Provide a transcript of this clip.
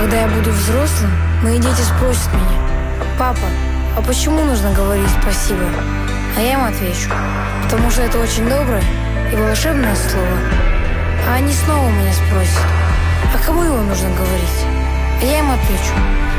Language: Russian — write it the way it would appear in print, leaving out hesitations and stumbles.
Когда я буду взрослым, мои дети спросят меня: «Папа, а почему нужно говорить спасибо?» А я им отвечу: потому что это очень доброе и волшебное слово. А они снова меня спросят: а кому его нужно говорить? А я им отвечу: